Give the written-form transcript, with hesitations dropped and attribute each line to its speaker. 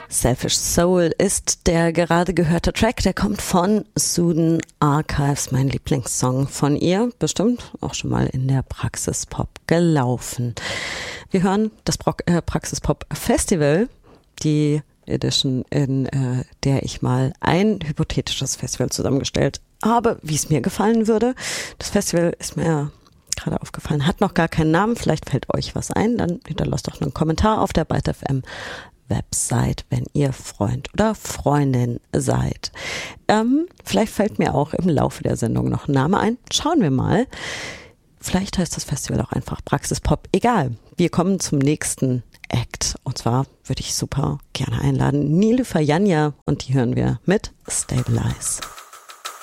Speaker 1: Selfish Soul ist der gerade gehörte Track, der kommt von Suden Archives, mein Lieblingssong von ihr, bestimmt auch schon mal in der Praxis Pop gelaufen. Wir hören das Praxis Pop Festival, die Edition, in der ich mal ein hypothetisches Festival zusammengestellt habe, wie es mir gefallen würde. Das Festival ist mir gerade aufgefallen, hat noch gar keinen Namen, vielleicht fällt euch was ein, dann hinterlasst doch einen Kommentar auf der Byte FM Website, wenn ihr Freund oder Freundin seid. Vielleicht fällt mir auch im Laufe der Sendung noch ein Name ein. Schauen wir mal. Vielleicht heißt das Festival auch einfach Praxis Pop. Egal. Wir kommen zum nächsten Act. Und zwar würde ich super gerne einladen Nilüfer Yanya und die hören wir mit Stabilize.